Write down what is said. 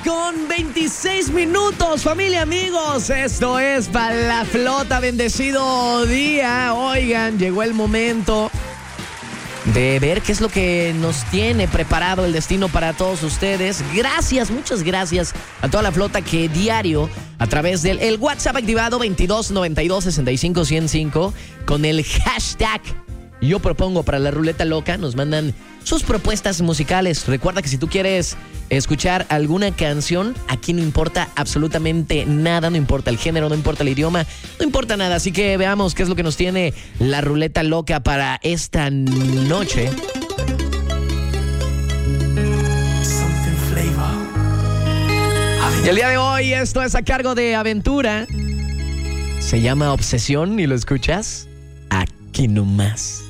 con 26 minutos, familia, amigos. Esto es para la flota, bendecido día. Oigan, llegó el momento de ver qué es lo que nos tiene preparado el destino para todos ustedes. Gracias, muchas gracias a toda la flota que diario, a través del el WhatsApp activado 22 92 65 105, con el hashtag Yo Propongo para la Ruleta Loca, nos mandan sus propuestas musicales. Recuerda que si tú quieres escuchar alguna canción, aquí no importa absolutamente nada, no importa el género, no importa el idioma, no importa nada. Así que veamos qué es lo que nos tiene la Ruleta Loca para esta noche. Y el día de hoy esto es a cargo de Aventura. Se llama Obsesión y lo escuchas aquí nomás.